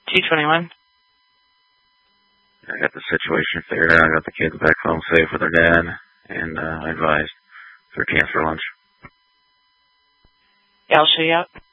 T21. I got the situation figured out. I got the kids back home safe with their dad, and I advised they're canceled for lunch. Yeah, I'll show you out.